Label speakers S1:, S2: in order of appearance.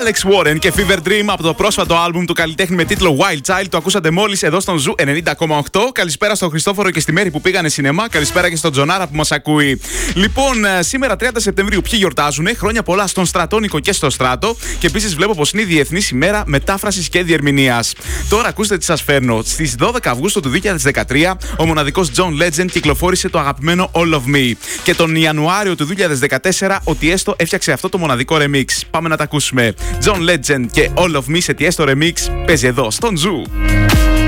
S1: Alex Warren και Fever Dream από το πρόσφατο άλμπουμ του καλλιτέχνη με τίτλο Wild Child. Το ακούσατε μόλις εδώ στον Ζου 90,8. Καλησπέρα στον Χριστόφορο και στη Μέρη που πήγανε σινεμά. Καλησπέρα και στον Τζονάρα που μας ακούει. Λοιπόν, σήμερα 30 Σεπτεμβρίου ποιοι γιορτάζουνε? Χρόνια πολλά στον Στρατόνικο και στο Στράτο. Και επίσης βλέπω πως είναι η Διεθνής ημέρα μετάφρασης και διερμηνίας. Τώρα ακούστε τι σας φέρνω. Στις 12 Αυγούστου του 2013 ο μοναδικός John Legend κυκλοφόρησε το αγαπημένο All of Me. Και τον Ιανουάριο του 2014 ο Tiesto έφτιαξε αυτό το μοναδικό remix. Πάμε να τα ακούσουμε. John Legend και All of Me σε Tiesto remix παίζει εδώ στον Ζου.